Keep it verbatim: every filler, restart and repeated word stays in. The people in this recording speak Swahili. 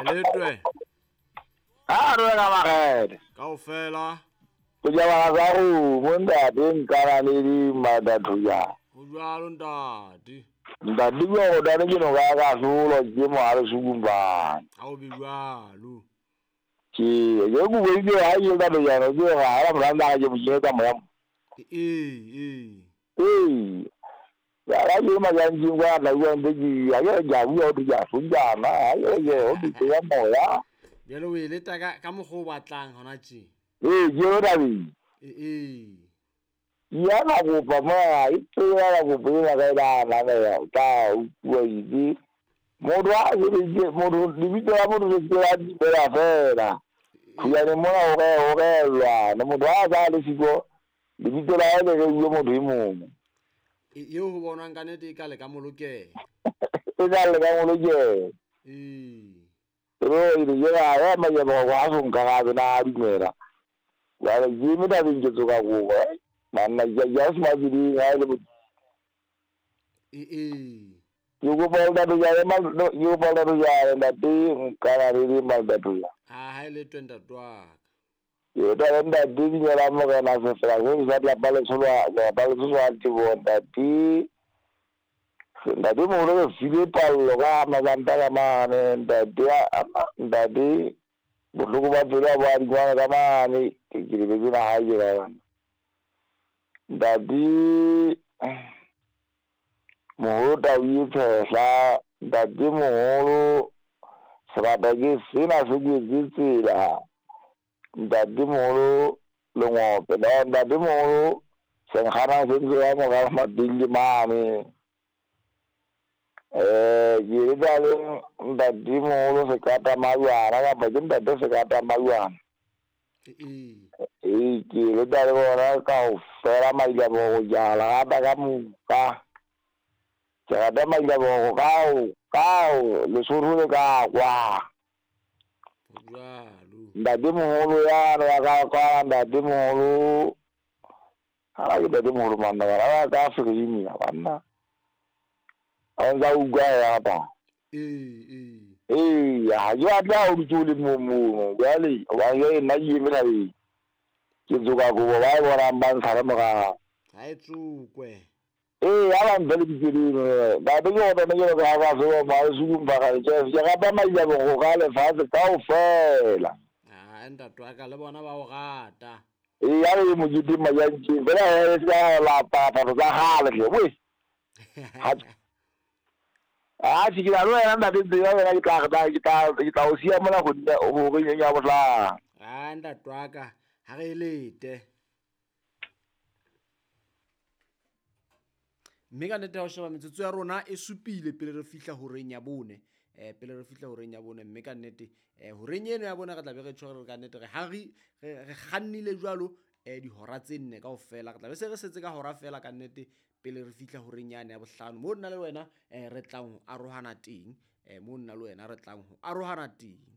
letwe a re ga magede kaofela go ja ba ga go mo ntate nkana le di madatho ya go jalo ntate nda di go go dane ke no ga ga solo ke mo a re sugumba a o be jalo ke ye go go ile ha ye da ya no ke ga ra mra nda ke mo ka mo eh eh eh ya ra ye ma ya nji wa na yo nde ji ya ye ja wi o di ja su ja na ye ye o di ya mo ya bjalo o eleta ka ka mogo o batlang gona tje eh je o da bi eh eh ya na go pa ma i tu ya go bu na ga da na ga ya ta u yi mo do a ye je mo do di bi ya mo do je ya di be la fela ya ni mo o ga o ga la no mo do a ga le sigo di bi la le ge yo mo do mo yeo go bonwang ka nete e ka le ka molokela e ga le ga mo lo je eh ro i de ya ya ma ye bo wa so ga ga na di mera ya le ji mi da bi je to ga go ba na ya ya ma di ga le eh eh yugo bolda do ya ma do yugo bolda do ya na ti kana ri ma da do ya a ha ile ntate wa yo da nda di ni la mo ga na se fra go sa la pale so la la pale so la ti bo da ti nda di mo ro fili palo ga ma ga nda ga ma ne nda di a nda di bo lo go ba do ya ba ri ga ga ma ni ki ri be na ha ji ga nda di mo da wi phehla nda di mo ro sebata ke sena se ke tsela ntate moholo le ngope la ntate moholo senkgana se ntse ya mo ga matile mane eh ke re ba le ntate moholo se kata mayana ka ba ke ntate se kata mayana eh eh ke re ba le bona ka o fela maila bo go jala ga ka muka ja da maila bo ga o ka o le suru le ka kwa jalo ntate moholo ya re ga ka ntate moholo ha ke ntate moholo manna ga ka frini ya banna a nga u ga ya ba eh eh eh ya ya da u ju le mo mo ga le wa ye na yi mi na yi ke zo ga go ba ba ra ban sa mo ga ha e tsukwe eh ya ba ndele ke di ba de yo da ne yo ga ga so ba su ba ga je ya ga ba ma ya go ga le fa se ka o fela a ntate wa ka le bona ba o gata e ya le mo jiti ma ya ji bela e sa la pa pa ba ha le ke we ha a ji la lo ya nda de de ya ga ka ga ka ka ka o sia mo na go nda o go nya ya botla a ntate wa ka ha re lete mme ka nete ha o sheba metsotso ya rona e supile pele re fihla ho reng ya bone eh pele re fihla ho reng ya bone mme ka nnete eh ho reng eno ya bona re tla be re tshware re ka nnete re ha re re gannile jwalo eh dihora tse nne kaofela re tla be se re setse ka hora fela ka nnete pele re fihla ho reng yane ya bohlano mo nna le wena eh re tlang ho arohana teng eh mo nna le wena re tlang ho arohana teng